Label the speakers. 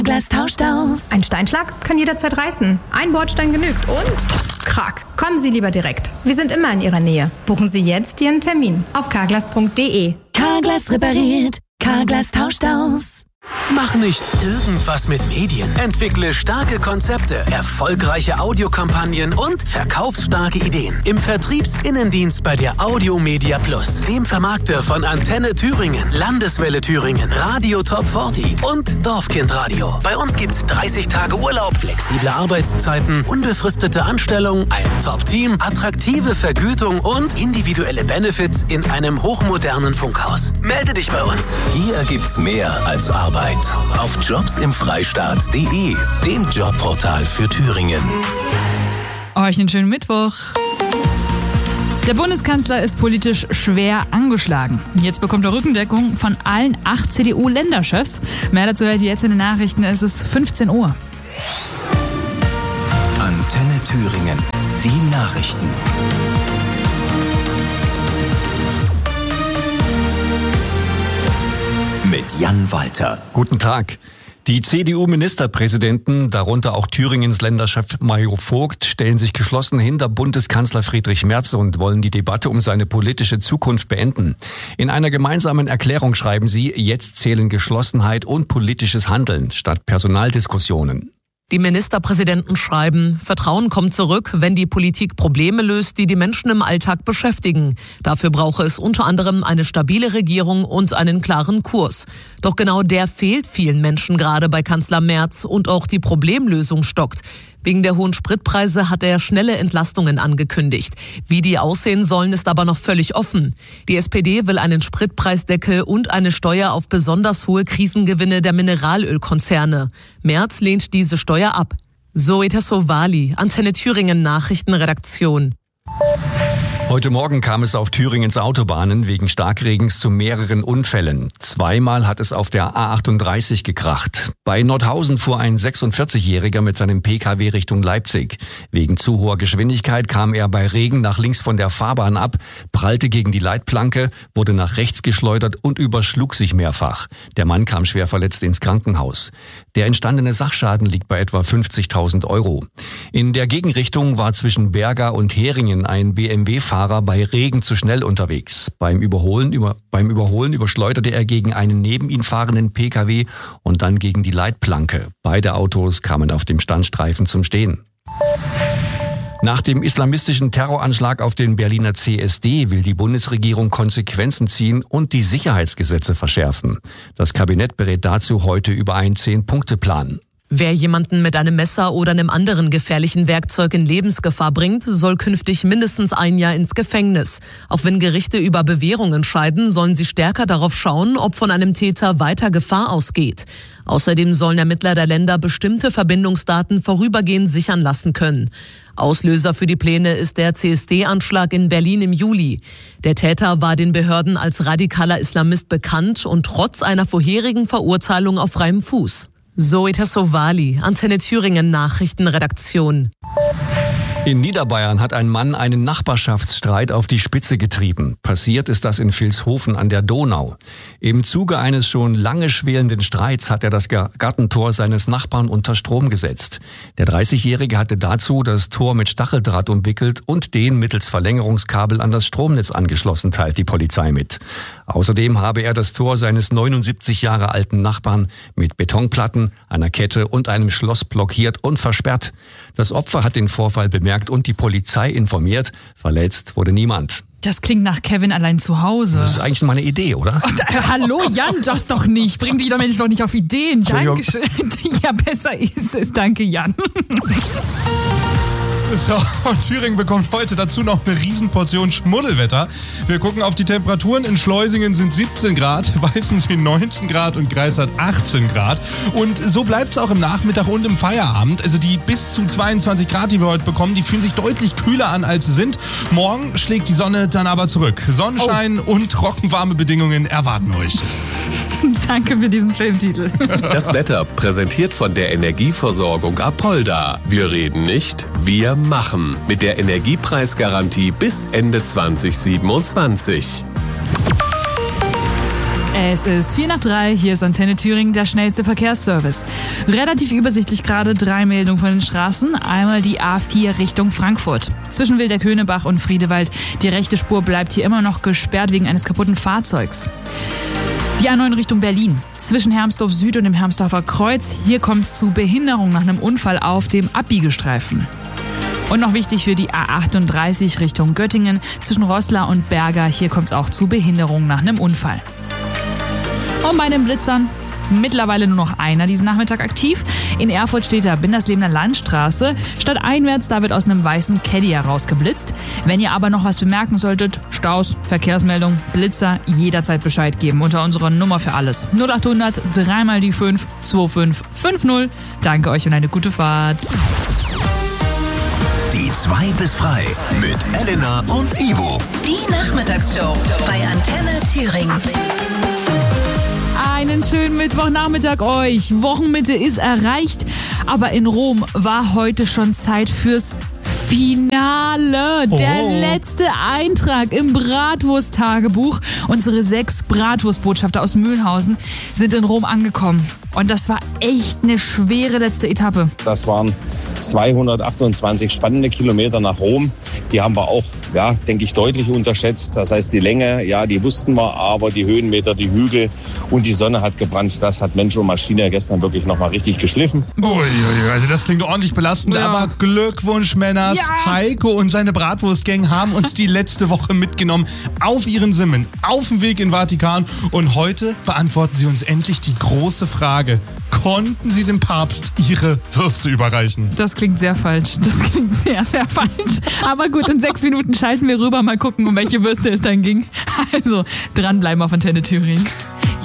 Speaker 1: Glas tauscht aus.
Speaker 2: Ein Steinschlag kann jederzeit reißen. Ein Bordstein genügt und krack. Kommen Sie lieber direkt. Wir sind immer in Ihrer Nähe. Buchen Sie jetzt Ihren Termin auf carglass.de.
Speaker 1: Carglass repariert. Carglass tauscht aus.
Speaker 3: Mach nicht irgendwas mit Medien. Entwickle starke Konzepte, erfolgreiche Audiokampagnen und verkaufsstarke Ideen. Im Vertriebsinnendienst bei der Audiomedia Plus, dem Vermarkter von Antenne Thüringen, Landeswelle Thüringen, Radio Top 40 und Dorfkindradio. Bei uns gibt's 30 Tage Urlaub, flexible Arbeitszeiten, unbefristete Anstellung, ein Top-Team, attraktive Vergütung und individuelle Benefits in einem hochmodernen Funkhaus. Melde dich bei uns.
Speaker 4: Hier gibt's mehr als Arbeit. Auf jobsimfreistaat.de, dem Jobportal für Thüringen.
Speaker 5: Euch einen schönen Mittwoch. Der Bundeskanzler ist politisch schwer angeschlagen. Jetzt bekommt er Rückendeckung von allen 8 CDU-Länderchefs. Mehr dazu hört ihr jetzt in den Nachrichten. Es ist 15 Uhr.
Speaker 4: Antenne Thüringen. Die Nachrichten. Mit Jan Walter.
Speaker 6: Guten Tag. Die CDU-Ministerpräsidenten, darunter auch Thüringens Länderchef Mario Vogt, stellen sich geschlossen hinter Bundeskanzler Friedrich Merz und wollen die Debatte um seine politische Zukunft beenden. In einer gemeinsamen Erklärung schreiben sie, jetzt zählen Geschlossenheit und politisches Handeln statt Personaldiskussionen.
Speaker 7: Die Ministerpräsidenten schreiben, Vertrauen kommt zurück, wenn die Politik Probleme löst, die die Menschen im Alltag beschäftigen. Dafür brauche es unter anderem eine stabile Regierung und einen klaren Kurs. Doch genau der fehlt vielen Menschen gerade bei Kanzler Merz und auch die Problemlösung stockt. Wegen der hohen Spritpreise hat er schnelle Entlastungen angekündigt. Wie die aussehen sollen, ist aber noch völlig offen. Die SPD will einen Spritpreisdeckel und eine Steuer auf besonders hohe Krisengewinne der Mineralölkonzerne. Merz lehnt diese Steuer ab. Zoe Tassovali, Antenne Thüringen Nachrichtenredaktion.
Speaker 6: Heute Morgen kam es auf Thüringens Autobahnen wegen Starkregens zu mehreren Unfällen. Zweimal hat es auf der A38 gekracht. Bei Nordhausen fuhr ein 46-Jähriger mit seinem Pkw Richtung Leipzig. Wegen zu hoher Geschwindigkeit kam er bei Regen nach links von der Fahrbahn ab, prallte gegen die Leitplanke, wurde nach rechts geschleudert und überschlug sich mehrfach. Der Mann kam schwer verletzt ins Krankenhaus. Der entstandene Sachschaden liegt bei etwa 50.000 €. In der Gegenrichtung war zwischen Berga und Heringen ein BMW-Fahrer bei Regen zu schnell unterwegs. Beim Überholen überschleuderte er gegen einen neben ihm fahrenden Pkw und dann gegen die Leitplanke. Beide Autos kamen auf dem Standstreifen zum Stehen. Nach dem islamistischen Terroranschlag auf den Berliner CSD will die Bundesregierung Konsequenzen ziehen und die Sicherheitsgesetze verschärfen. Das Kabinett berät dazu heute über einen 10-Punkte-Plan.
Speaker 7: Wer jemanden mit einem Messer oder einem anderen gefährlichen Werkzeug in Lebensgefahr bringt, soll künftig mindestens 1 Jahr ins Gefängnis. Auch wenn Gerichte über Bewährung entscheiden, sollen sie stärker darauf schauen, ob von einem Täter weiter Gefahr ausgeht. Außerdem sollen Ermittler der Länder bestimmte Verbindungsdaten vorübergehend sichern lassen können. Auslöser für die Pläne ist der CSD-Anschlag in Berlin im Juli. Der Täter war den Behörden als radikaler Islamist bekannt und trotz einer vorherigen Verurteilung auf freiem Fuß. Zoe Tassovali, Antenne Thüringen Nachrichtenredaktion.
Speaker 6: In Niederbayern hat ein Mann einen Nachbarschaftsstreit auf die Spitze getrieben. Passiert ist das in Vilshofen an der Donau. Im Zuge eines schon lange schwelenden Streits hat er das Gartentor seines Nachbarn unter Strom gesetzt. Der 30-Jährige hatte dazu das Tor mit Stacheldraht umwickelt und den mittels Verlängerungskabel an das Stromnetz angeschlossen, teilt die Polizei mit. Außerdem habe er das Tor seines 79 Jahre alten Nachbarn mit Betonplatten, einer Kette und einem Schloss blockiert und versperrt. Das Opfer hat den Vorfall bemerkt und die Polizei informiert. Verletzt wurde niemand.
Speaker 5: Das klingt nach Kevin allein zu Hause.
Speaker 6: Das ist eigentlich mal eine Idee, oder?
Speaker 5: Hallo Jan, das doch nicht. Bring dich der Mensch doch nicht auf Ideen. Dankeschön. Ja, besser ist es. Danke, Jan.
Speaker 8: So, und Thüringen bekommt heute dazu noch eine Riesenportion Schmuddelwetter. Wir gucken auf die Temperaturen. In Schleusingen sind 17 Grad, Weißensee 19 Grad und Greifswald 18 Grad. Und so bleibt es auch im Nachmittag und im Feierabend. Also die bis zu 22 Grad, die wir heute bekommen, die fühlen sich deutlich kühler an, als sie sind. Morgen schlägt die Sonne dann aber zurück. Sonnenschein und trockenwarme Bedingungen erwarten euch.
Speaker 5: Danke für diesen Filmtitel.
Speaker 9: Das Wetter präsentiert von der Energieversorgung Apolda. Wir reden nicht, wir machen. Mit der Energiepreisgarantie bis Ende 2027.
Speaker 5: Es ist 2:04, hier ist Antenne Thüringen, der schnellste Verkehrsservice. Relativ übersichtlich gerade 3 Meldungen von den Straßen. Einmal die A4 Richtung Frankfurt. Zwischen Wilderköhnebach und Friedewald. Die rechte Spur bleibt hier immer noch gesperrt wegen eines kaputten Fahrzeugs. Die A9 Richtung Berlin. Zwischen Hermsdorf Süd und dem Hermsdorfer Kreuz. Hier kommt es zu Behinderung nach einem Unfall auf dem Abbiegestreifen. Und noch wichtig für die A38 Richtung Göttingen. Zwischen Roßla und Berger. Hier kommt es auch zu Behinderung nach einem Unfall. Und bei den Blitzern mittlerweile nur noch einer diesen Nachmittag aktiv. In Erfurt steht da Binderslebener Landstraße. Stadteinwärts, da wird aus einem weißen Caddy herausgeblitzt. Wenn ihr aber noch was bemerken solltet, Staus, Verkehrsmeldung, Blitzer, jederzeit Bescheid geben unter unserer Nummer für alles. 0800 3 mal die 5 2550. Danke euch und eine gute Fahrt.
Speaker 4: Die 2 bis frei mit Elena und Ivo.
Speaker 1: Die Nachmittagsshow bei Antenne Thüringen.
Speaker 5: Einen schönen Mittwochnachmittag euch. Wochenmitte ist erreicht, aber in Rom war heute schon Zeit fürs Finale. Der letzte Eintrag im Bratwurst-Tagebuch. Unsere 6 Bratwurstbotschafter aus Mühlhausen sind in Rom angekommen. Und das war echt eine schwere letzte Etappe.
Speaker 10: Das waren 228 spannende Kilometer nach Rom. Die haben wir auch, denke ich, deutlich unterschätzt. Das heißt, die Länge, die wussten wir, aber die Höhenmeter, die Hügel und die Sonne hat gebrannt. Das hat Mensch und Maschine gestern wirklich nochmal richtig geschliffen.
Speaker 8: Also das klingt ordentlich belastend, aber Glückwunsch, Männers. Ja. Heiko und seine Bratwurstgang haben uns die letzte Woche mitgenommen auf ihren Simmen, auf dem Weg in den Vatikan. Und heute beantworten sie uns endlich die große Frage: Konnten sie dem Papst ihre Würste überreichen?
Speaker 5: Das klingt sehr falsch. Das klingt sehr, sehr falsch. Aber gut, in 6 Minuten schalten wir rüber, mal gucken, um welche Würste es dann ging. Also, dranbleiben auf Antenne Thüringen.